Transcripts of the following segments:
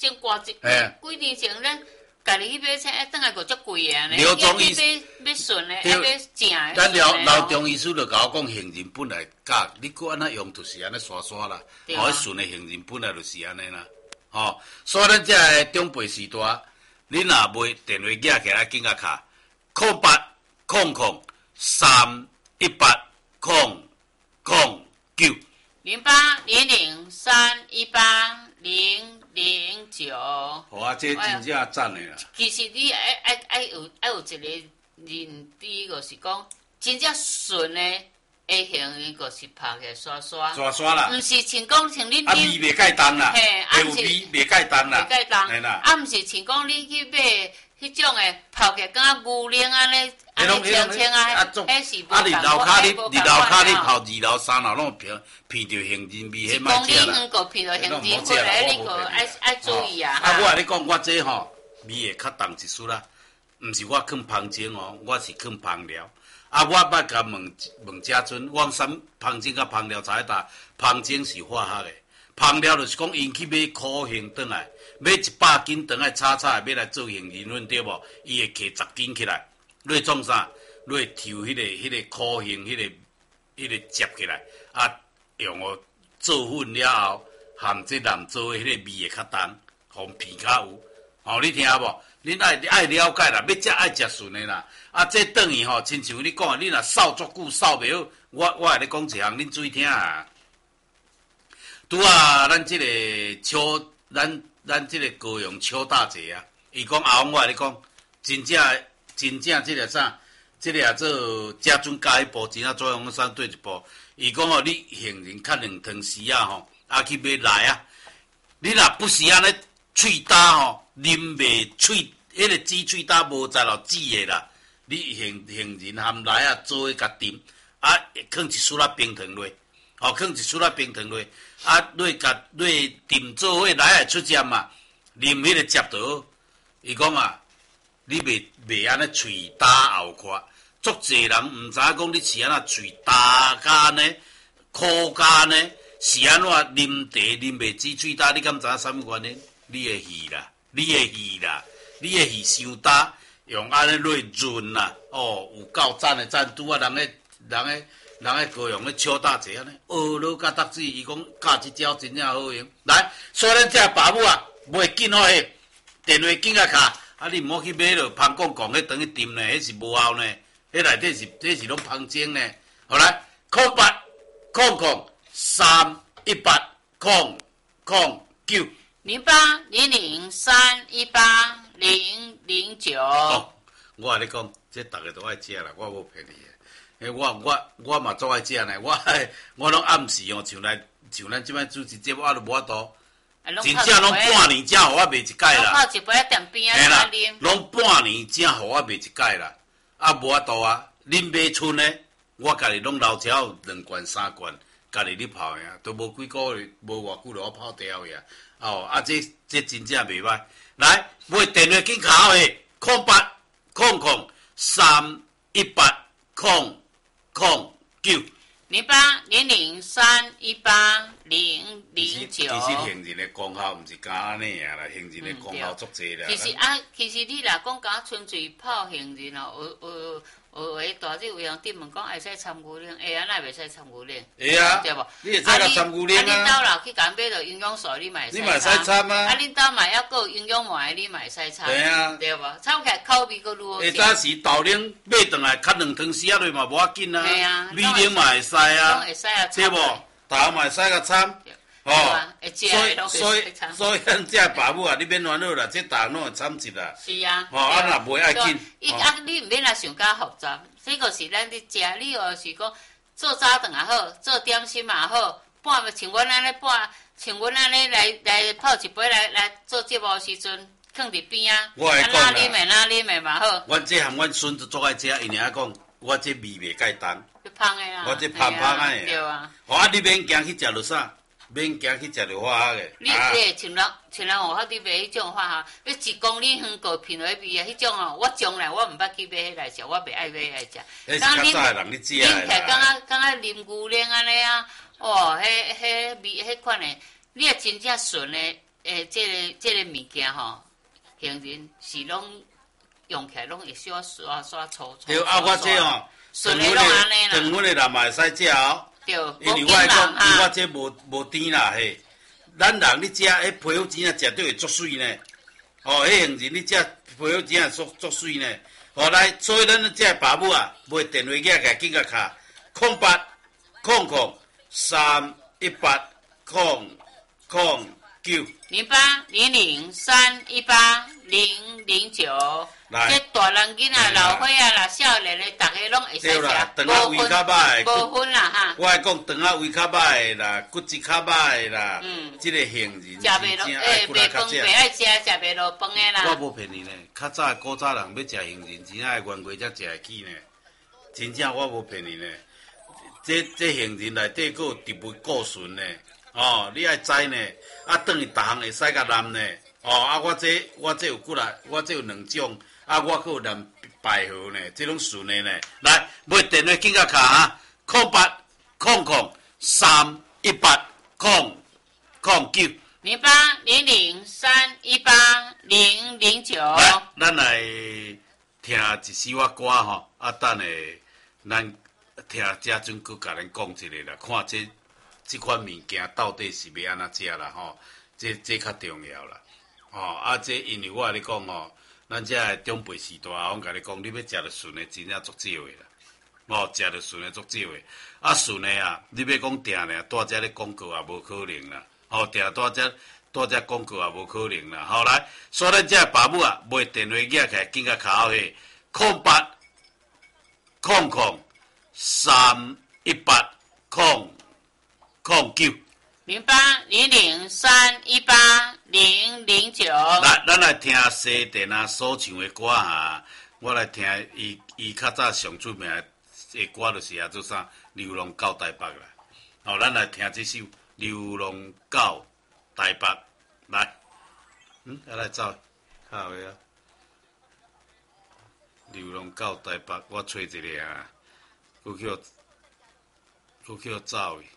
前挂几年前咱家己去买车，等下个足贵啊！ 刘中医要顺的，要正的。 咱老中医师就甲我讲，杏仁本来假，你搁安那用就是安尼刷刷啦。哦，顺的杏仁本来就是安尼啦。哦，所以咱这个长辈时代，你若买电话寄起来，紧甲卡0800318009。 0800318009。 好啊，这真正赞的啦。 其实你爱有一个认知，就是讲真正顺的。会行，就是拍起刷啦， 毋是像讲像恁味袂介重啦，有味袂介重啦， 毋是像讲你去买迄种诶泡起敢若牛奶安尼清清啊，迄是无同。 你楼骹你泡2楼3楼，拢闻着杏仁味，迄莫食啦。 讲你个闻着杏仁味来，你个爱注意啊。 我甲你讲，我这吼味会较重一丝啦，毋是我放芳精哦，我是放芳疗。我捌甲问家尊，我啥芳精甲芳疗差大？芳精是化学的，芳疗就是讲因去买苦杏转来，买100斤转来炒要来做杏仁粉对无？伊会摕10斤起来，你会创啥？你会抽迄个苦杏，迄个接起来，用做粉了后，含这蓝做的迄个味会较重，互皮较有。哦，你听无？恁爱了解啦，要食爱食顺的啦。这等于吼，亲像你讲，你若扫足久扫袂好，我会咧讲一项，恁注意听啊。拄啊，咱这个咱这个高雄邱大姐啊，伊讲阿翁，我咧讲，真正这个啥，这个也做家中加一步，真正作用上对一步。伊讲哦，你杏仁较2汤匙啊吼，去买来啊。你若不是安尼喙焦吼，啉袂喙，迄个煮喙焦无在落煮的啦。你杏仁含来啊，做伙甲炖，放一丝仔冰糖落，放一丝仔冰糖落，落甲落炖做伙来会出汁嘛，啉迄个汁就好。伊讲啊，你袂安尼喙焦后垮，足侪人毋知影讲你是安那喙焦甲呢，苦甲呢，是安怎啉茶啉袂煮喙焦？你敢知影啥物原因？你的肺啦，你的肺伤焦。用安尼落润啦，有够赞的赞，拄啊人个高雄咧超大姐安尼，落甲搭水，伊讲教即招真正好用。来，所以咱这爸母啊，袂紧好诶，电话紧啊卡，你毋好去买了芳讲迄等于炖呢，迄是无效呢，迄内底是拢芳精呢。好来，0800318009。 0800318009。 我甲你讲，这逐个都爱食啦，我无骗你诶。我嘛做爱食呢，我拢暗时哦，像咱即摆主持节目，都无法度，真正拢半年才互我卖一届啦。 泡一杯在店边啊，啉。 拢半年才互我卖一届啦，无法度啊。恁买春呢，我家己拢留只有2罐3罐，家己咧泡呀，都无几个月，无偌久就我泡掉呀。这真正袂歹。来，买电话紧卡诶，0800318009。 0800318009。 其实杏仁的功效毋是干安尼啊啦，杏仁的功效足济啦。 其实你若讲讲纯粹泡杏仁哦，有诶大姐有人伫问讲会使掺牛奶，会啊，哪袂使掺牛奶？ 会啊， 对无？ 你会使甲掺牛奶啊？ 恁兜老去甲买着营养素，你嘛会使掺啊？ 恁兜嘛还佫有营养丸，你嘛会使掺。 对啊， 对无？掺起来口味佫愈好。 下早时豆奶买转来，较2汤匙落嘛无要紧啊。 对啊， 米奶嘛会使啊。 会使啊， 对无？豆嘛会使甲掺。所以咱这爸母啊，你免烦恼啦，这大拢会掺一啦。 是啊。 若袂爱紧。 你毋免来想介复杂，这个是咱伫食，你若是讲做早顿也好，做点心也好，像阮安尼来泡一杯来做节目时阵，放伫边啊。 我会讲啦。 哪啉的嘛好。 阮这含阮孙子做爱食，因为讲我这味袂介重。 芳的啦。 我这芳的。 对啊。 你免惊去食着啥？免惊去食着化学的。像人有法度买迄种化学，要1公里远个品落味啊，迄种哦，我从来我毋捌去买迄来食，我袂爱买来食。 迄是较早的人咧食的啦。敢若啉牛奶安尼啊，迄味迄款的，你若真正顺的， 这个物件吼，行人是拢用起来拢会小刷粗。 对，啊，我这吼， 顺的拢安尼啦。 长阮的人嘛会使食哦。 对， 因为我来讲，因为我这无甜啦嘿。咱人你食迄皮肤钱啊，食对会足水呢。哦，迄行人你食皮肤钱啊，足水呢。哦，来，所以咱这爸母啊，买电话机来紧甲卡0800318009。 0800318009。这大人囡仔、老伙仔啦、少年的，逐个拢会使食。 对啦，肠仔胃较歹， 无分啦哈。 我来讲，肠仔胃较歹啦，骨质较歹啦，这个行人食袂落，袂饭袂爱食，食袂落饭的啦。 我无骗你呢，较早古早人要食行人钱仔的原规才食会起呢，真正我无骗你呢。这行人内底佫有植物固醇呢，哦，你爱知呢，啊，等于逐项会使甲染呢，哦，啊，我这有几啦，我这有2种。啊，我佫有染百合呢，这种顺的呢。来，买电话紧甲卡哈，0800318009。 0800318009。 来，咱来听一首歌吼，啊，等下咱听嘉俊佫甲咱讲一下啦，看这款物件到底是要安怎食啦吼，这较重要啦。哦，啊，这因为我甲你讲吼。咱遮个长辈时代，我甲你讲，你要食着顺的，真正足少的啦。哦，食着顺的足少的。啊，顺的啊，你要讲定咧，大只咧广告也无可能啦。哦，定大只广告也无可能啦。好来，所以咱遮个爸母啊，买电话寄起来，紧甲卡号去0800318009。 0800318009。 来，咱来听西电啊所唱的歌哈。我来听伊较早上出名的歌就是做啥《流浪到台北》啦。哦，咱来听这首《流浪到台北》来。来走，靠个啊！流浪到台北，我找一个啊，佫叫走去。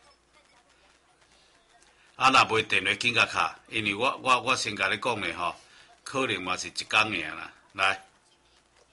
啊，若袂电话紧甲卡，因为我先甲你讲咧吼，可能嘛是一工尔啦，来。